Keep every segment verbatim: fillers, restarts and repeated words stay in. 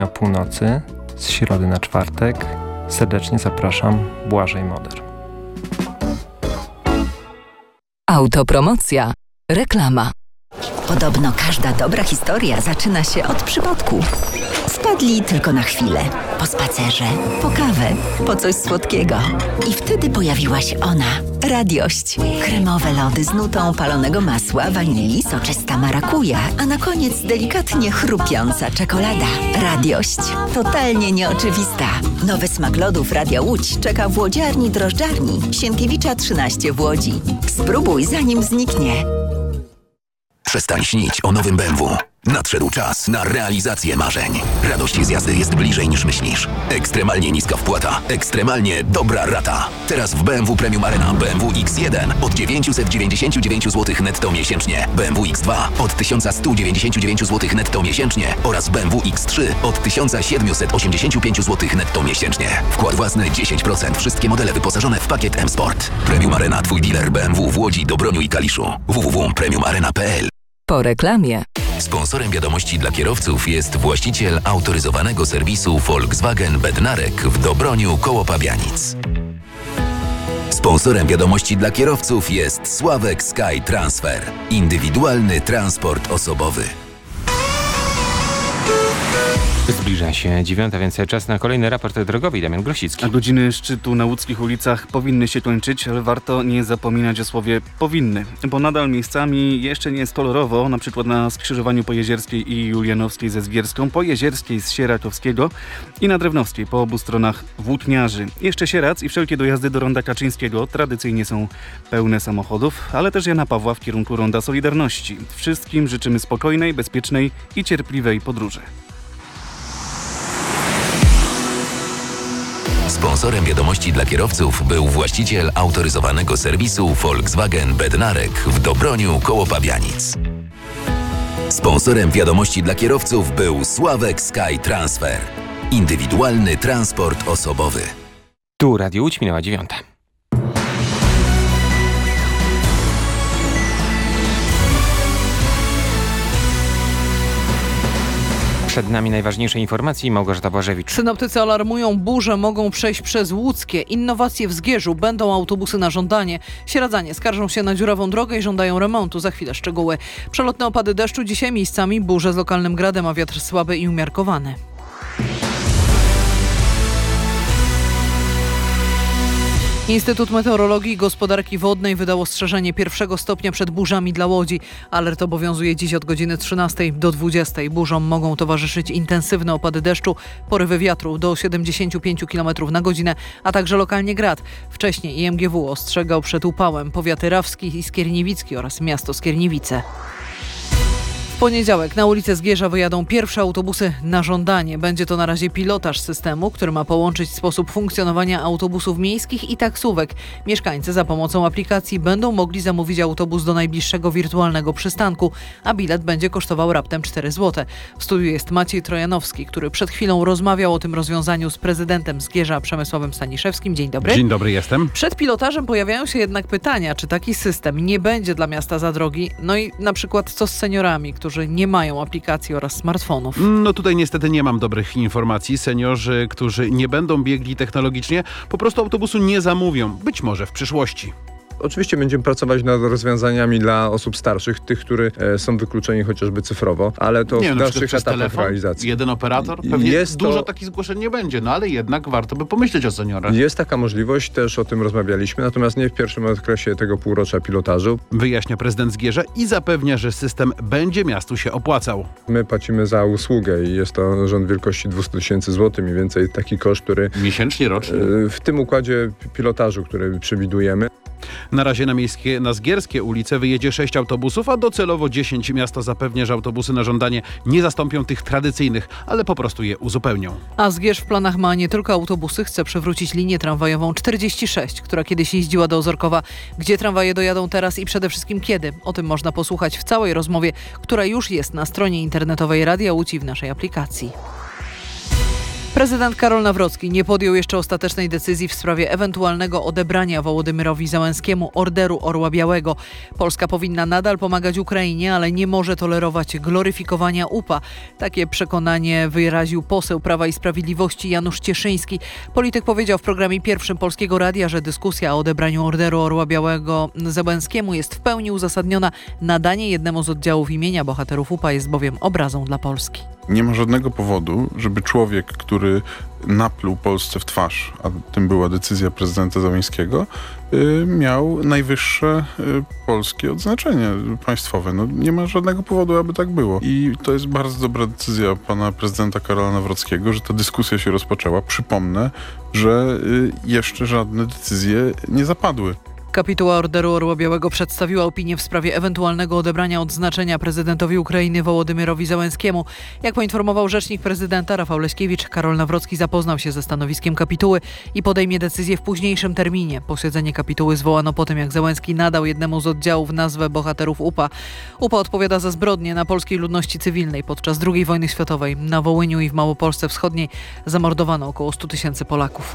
o północy z środy na czwartek. Serdecznie zapraszam, Błażej Moder. Autopromocja. Reklama. Podobno każda dobra historia zaczyna się od przypadku. Wpadli tylko na chwilę. Po spacerze, po kawę, po coś słodkiego. I wtedy pojawiła się ona. Radiość. Kremowe lody z nutą palonego masła, wanilii, soczysta marakuja, a na koniec delikatnie chrupiąca czekolada. Radiość. Totalnie nieoczywista. Nowy smak lodów Radia Łódź czeka w łodziarni drożdżarni Sienkiewicza trzynaście w Łodzi. Spróbuj zanim zniknie. Przestań śnić o nowym B M W. Nadszedł czas na realizację marzeń. Radość z jazdy jest bliżej niż myślisz. Ekstremalnie niska wpłata, ekstremalnie dobra rata. Teraz w B M W Premium Arena B M W X jeden od dziewięćset dziewięćdziesiąt dziewięć złotych netto miesięcznie, B M W X dwa od tysiąc sto dziewięćdziesiąt dziewięć złotych netto miesięcznie oraz B M W X trzy od tysiąc siedemset osiemdziesiąt pięć złotych netto miesięcznie. Wkład własny dziesięć procent. Wszystkie modele wyposażone w pakiet M-Sport. Premium Arena, twój dealer B M W w Łodzi, Dobroniu i Kaliszu. w w w kropka premium arena kropka p l. Po reklamie. Sponsorem wiadomości dla kierowców jest właściciel autoryzowanego serwisu Volkswagen Bednarek w Dobroniu koło Pabianic. Sponsorem wiadomości dla kierowców jest Sławek Sky Transfer. Indywidualny transport osobowy. Zbliża się dziewiąta, więc czas na kolejny raport drogowy. Damian Grosicki. A godziny szczytu na łódzkich ulicach powinny się kończyć, ale warto nie zapominać o słowie powinny, bo nadal miejscami jeszcze nie jest kolorowo, na przykład na skrzyżowaniu Pojezierskiej i Julianowskiej ze Zgierską, Pojezierskiej z Sierakowskiego i na Drewnowskiej po obu stronach Włótniarzy. Jeszcze Sierac i wszelkie dojazdy do Ronda Kaczyńskiego tradycyjnie są pełne samochodów, ale też Jana Pawła w kierunku Ronda Solidarności. Wszystkim życzymy spokojnej, bezpiecznej i cierpliwej podróży. Sponsorem wiadomości dla kierowców był właściciel autoryzowanego serwisu Volkswagen Bednarek w Dobroniu koło Pabianic. Sponsorem wiadomości dla kierowców był Sławek Sky Transfer. Indywidualny transport osobowy. Tu Radio Łódź, minęła dziewiąta. Przed nami najważniejsze informacje. Małgorzata Błażewicz. Synoptycy alarmują, burze mogą przejść przez łódzkie. Innowacje w Zgierzu. Będą autobusy na żądanie. Sieradzanie skarżą się na dziurawą drogę i żądają remontu. Za chwilę szczegóły. Przelotne opady deszczu. Dzisiaj miejscami burze z lokalnym gradem, a wiatr słaby i umiarkowany. Instytut Meteorologii i Gospodarki Wodnej wydał ostrzeżenie pierwszego stopnia przed burzami dla Łodzi. Alert obowiązuje dziś od godziny trzynastej do dwudziestej. Burzom mogą towarzyszyć intensywne opady deszczu, porywy wiatru do siedemdziesiąt pięć kilometrów na godzinę, a także lokalnie grad. Wcześniej I M G W ostrzegał przed upałem powiaty rawski i skierniewicki oraz miasto Skierniewice. W poniedziałek na ulicę Zgierza wyjadą pierwsze autobusy na żądanie. Będzie to na razie pilotaż systemu, który ma połączyć sposób funkcjonowania autobusów miejskich i taksówek. Mieszkańcy za pomocą aplikacji będą mogli zamówić autobus do najbliższego wirtualnego przystanku, a bilet będzie kosztował raptem cztery złote. W studiu jest Maciej Trojanowski, który przed chwilą rozmawiał o tym rozwiązaniu z prezydentem Zgierza Przemysławem Staniszewskim. Dzień dobry. Dzień dobry, jestem. Przed pilotażem pojawiają się jednak pytania, czy taki system nie będzie dla miasta za drogi, no i na przykład co z seniorami, którzy nie mają aplikacji oraz smartfonów. No tutaj niestety nie mam dobrych informacji. Seniorzy, którzy nie będą biegli technologicznie, po prostu autobusu nie zamówią. Być może w przyszłości. Oczywiście będziemy pracować nad rozwiązaniami dla osób starszych, tych, którzy e, są wykluczeni chociażby cyfrowo, ale to nie, w no, dalszych przez etapach telefon, realizacji. Jeden operator? Pewnie jest dużo to, takich zgłoszeń nie będzie, no ale jednak warto by pomyśleć o seniorach. Jest taka możliwość, też o tym rozmawialiśmy, natomiast nie w pierwszym okresie tego półrocza pilotażu. Wyjaśnia prezydent Zgierza i zapewnia, że system będzie miastu się opłacał. My płacimy za usługę i jest to rząd wielkości dwieście tysięcy złotych, mniej więcej taki koszt, który... Miesięcznie, rocznie? W tym układzie pilotażu, który przewidujemy. Na razie na miejskie, na zgierskie ulice wyjedzie sześć autobusów, a docelowo dziesięć. Miasto zapewnia, że autobusy na żądanie nie zastąpią tych tradycyjnych, ale po prostu je uzupełnią. A Zgierz w planach ma nie tylko autobusy, chce przywrócić linię tramwajową czterdzieści sześć, która kiedyś jeździła do Ozorkowa. Gdzie tramwaje dojadą teraz i przede wszystkim kiedy? O tym można posłuchać w całej rozmowie, która już jest na stronie internetowej Radia Łódź i w naszej aplikacji. Prezydent Karol Nawrocki nie podjął jeszcze ostatecznej decyzji w sprawie ewentualnego odebrania Wołodymyrowi Zełenskiemu Orderu Orła Białego. Polska powinna nadal pomagać Ukrainie, ale nie może tolerować gloryfikowania U P A. Takie przekonanie wyraził poseł Prawa i Sprawiedliwości Janusz Cieszyński. Polityk powiedział w programie pierwszym Polskiego Radia, że dyskusja o odebraniu Orderu Orła Białego Zełenskiemu jest w pełni uzasadniona. Nadanie jednemu z oddziałów imienia bohaterów U P A jest bowiem obrazą dla Polski. Nie ma żadnego powodu, żeby człowiek, który napluł Polsce w twarz, a tym była decyzja prezydenta Zełenskiego, miał najwyższe polskie odznaczenie państwowe. No, nie ma żadnego powodu, aby tak było. I to jest bardzo dobra decyzja pana prezydenta Karola Nawrockiego, że ta dyskusja się rozpoczęła. Przypomnę, że jeszcze żadne decyzje nie zapadły. Kapituła Orderu Orła Białego przedstawiła opinię w sprawie ewentualnego odebrania odznaczenia prezydentowi Ukrainy Wołodymyrowi Zełenskiemu. Jak poinformował rzecznik prezydenta Rafał Leśkiewicz, Karol Nawrocki zapoznał się ze stanowiskiem kapituły i podejmie decyzję w późniejszym terminie. Posiedzenie kapituły zwołano po tym, jak Zełenski nadał jednemu z oddziałów nazwę bohaterów U P A. U P A odpowiada za zbrodnie na polskiej ludności cywilnej podczas drugiej wojny światowej. Na Wołyniu i w Małopolsce Wschodniej zamordowano około stu tysięcy Polaków.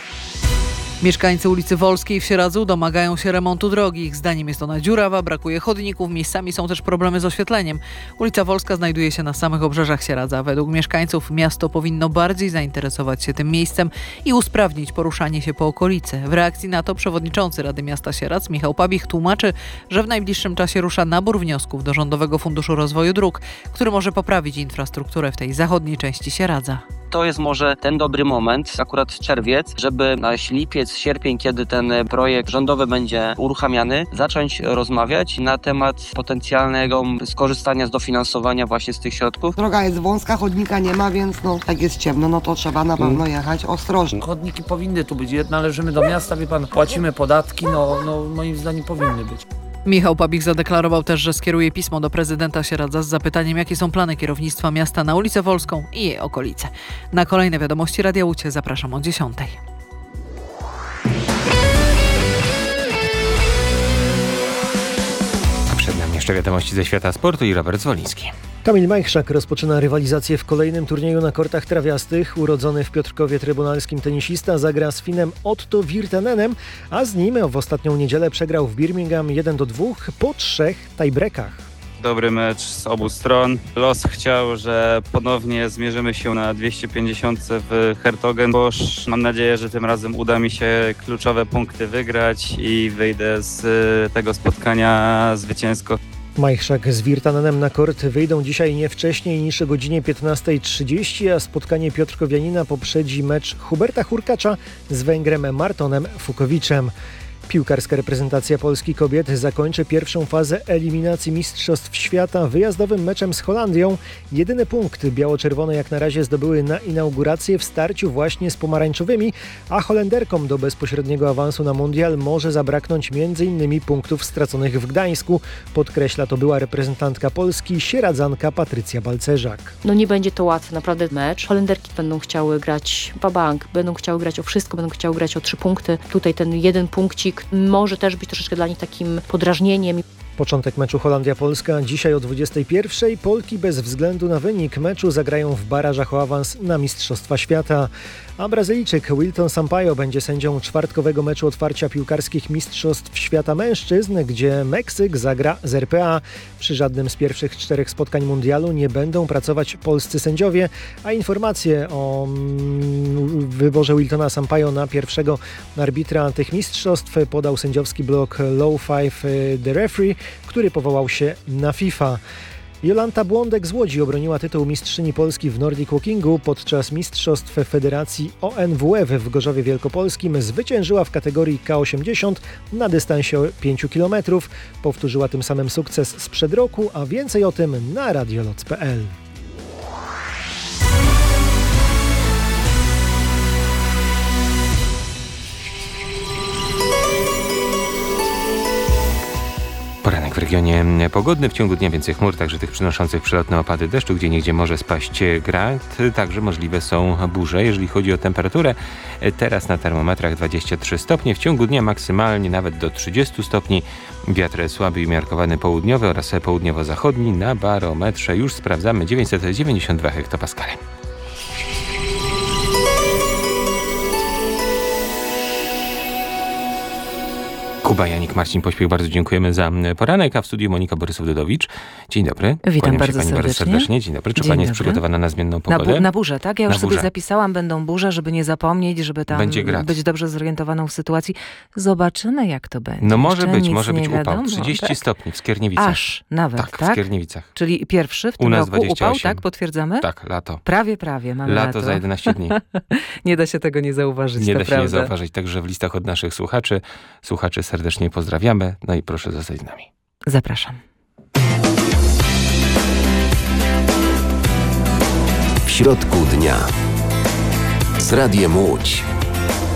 Mieszkańcy ulicy Wolskiej w Sieradzu domagają się remontu drogi. Ich zdaniem jest ona dziurawa, brakuje chodników, miejscami są też problemy z oświetleniem. Ulica Wolska znajduje się na samych obrzeżach Sieradza. Według mieszkańców miasto powinno bardziej zainteresować się tym miejscem i usprawnić poruszanie się po okolicy. W reakcji na to przewodniczący Rady Miasta Sieradz Michał Pabich tłumaczy, że w najbliższym czasie rusza nabór wniosków do Rządowego Funduszu Rozwoju Dróg, który może poprawić infrastrukturę w tej zachodniej części Sieradza. To jest może ten dobry moment, akurat czerwiec, żeby na lipiec, sierpień, kiedy ten projekt rządowy będzie uruchamiany, zacząć rozmawiać na temat potencjalnego skorzystania z dofinansowania właśnie z tych środków. Droga jest wąska, chodnika nie ma, więc no jak jest ciemno, no to trzeba na pewno jechać ostrożnie. Chodniki powinny tu być, należymy do miasta, wie pan, płacimy podatki, no, no moim zdaniem powinny być. Michał Pabich zadeklarował też, że skieruje pismo do prezydenta Sieradza z zapytaniem, jakie są plany kierownictwa miasta na ulicę Wolską i jej okolice. Na kolejne wiadomości Radia Łucie zapraszam o dziesiątej. A przed nami jeszcze wiadomości ze świata sportu i Robert Zwoliński. Kamil Majchrzak rozpoczyna rywalizację w kolejnym turnieju na kortach trawiastych. Urodzony w Piotrkowie Trybunalskim tenisista zagra z Finem Otto Virtanenem, a z nim w ostatnią niedzielę przegrał w Birmingham jeden do dwóch po trzech tiebreakach. Dobry mecz z obu stron. Los chciał, że ponownie zmierzymy się na dwieście pięćdziesiąt w Hertogenbosch. Mam nadzieję, że tym razem uda mi się kluczowe punkty wygrać i wyjdę z tego spotkania zwycięsko. Majchrzak z Virtanenem na kort wyjdą dzisiaj nie wcześniej niż o godzinie piętnasta trzydzieści, a spotkanie piotrkowianina poprzedzi mecz Huberta Hurkacza z Węgrem Martonem Fukowiczem. Piłkarska reprezentacja Polski kobiet zakończy pierwszą fazę eliminacji Mistrzostw Świata wyjazdowym meczem z Holandią. Jedyny punkt biało-czerwone jak na razie zdobyły na inaugurację w starciu właśnie z pomarańczowymi, a Holenderkom do bezpośredniego awansu na mundial może zabraknąć między innymi punktów straconych w Gdańsku. Podkreśla to była reprezentantka Polski, sieradzanka Patrycja Balcerzak. No nie będzie to łatwy naprawdę mecz. Holenderki będą chciały grać wabank, będą chciały grać o wszystko, będą chciały grać o trzy punkty. Tutaj ten jeden punkcik może też być troszeczkę dla nich takim podrażnieniem. Początek meczu Holandia-Polska. Dzisiaj o dwudziestej pierwszej Polki bez względu na wynik meczu zagrają w barażach o awans na Mistrzostwa Świata. A Brazylijczyk Wilton Sampaio będzie sędzią czwartkowego meczu otwarcia piłkarskich Mistrzostw Świata Mężczyzn, gdzie Meksyk zagra z R P A. Przy żadnym z pierwszych czterech spotkań mundialu nie będą pracować polscy sędziowie, a informacje o wyborze Wiltona Sampaio na pierwszego arbitra tych mistrzostw podał sędziowski blog Low Five The Referee, który powołał się na FIFA. Jolanta Błądek z Łodzi obroniła tytuł mistrzyni Polski w Nordic Walkingu podczas Mistrzostw Federacji O N W F w Gorzowie Wielkopolskim. Zwyciężyła w kategorii K osiemdziesiąt na dystansie pięciu kilometrów. Powtórzyła tym samym sukces sprzed roku, a więcej o tym na radioloc kropka p l. Poranek w regionie pogodny, w ciągu dnia więcej chmur, także tych przynoszących przelotne opady deszczu, gdzie niegdzie może spaść grad. Także możliwe są burze. Jeżeli chodzi o temperaturę, teraz na termometrach dwadzieścia trzy stopnie, w ciągu dnia maksymalnie nawet do trzydziestu stopni. Wiatr słaby i umiarkowany południowy oraz południowo-zachodni. Na barometrze już sprawdzamy dziewięćset dziewięćdziesiąt dwa hektopaskale. Kuba Janik, Marcin Pośpiech, bardzo dziękujemy za poranek, a w studiu Monika Borysów-Dudowicz. Dzień dobry. Witam Kłaniam bardzo się pani serdecznie. bardzo serdecznie. Dzień dobry. Czy Dzień pani jest dobry. przygotowana na zmienną Na, pogodę? bu- na burzę, tak? Ja już Na sobie burzę. zapisałam, będą burze, żeby nie zapomnieć, żeby tam Będzie grad. być dobrze zorientowaną w sytuacji. Zobaczymy, jak to będzie. No może Jeszcze być, nic może nie być upał. wiadomo, trzydzieści tak? stopni w Skierniewicach. Aż nawet, tak? tak? w Skierniewicach. Czyli pierwszy w U tym nas roku dwadzieścia upał, osiem. tak? Potwierdzamy? Tak, lato. Prawie, prawie. Mamy lato. Lato za jedenaście dni. Nie da się tego nie zauważyć, Nie to da się prawda. nie zauważyć. Także w listach od naszych słuchaczy. Słuchaczy serdecznie pozdrawiamy. No i proszę zostać z nami. Zapraszam. W środku dnia z Radiem Łódź.